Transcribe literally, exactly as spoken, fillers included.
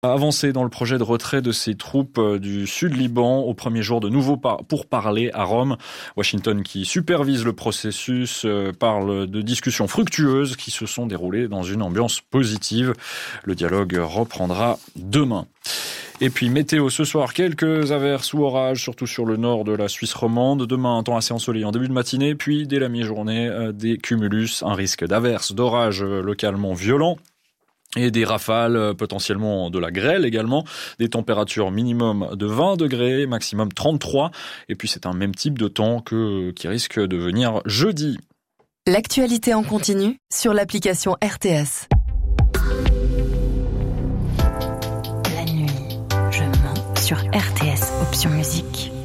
Avancer dans le projet de retrait de ses troupes du Sud-Liban au premier jour de nouveaux pourparlers à Rome. Washington, qui supervise le processus, parle de discussions fructueuses qui se sont déroulées dans une ambiance positive. Le dialogue reprendra demain. Et puis météo ce soir, quelques averses ou orages, surtout sur le nord de la Suisse romande. Demain, un temps assez ensoleillé en début de matinée, puis dès la mi-journée, des cumulus, un risque d'averses, d'orages localement violents. Et des rafales, potentiellement de la grêle également, des températures minimum de vingt degrés, maximum trente-trois, et puis c'est un même type de temps que qui risque de venir jeudi. L'actualité en continu sur l'application R T S. La nuit, je mens sur R T S, option musique.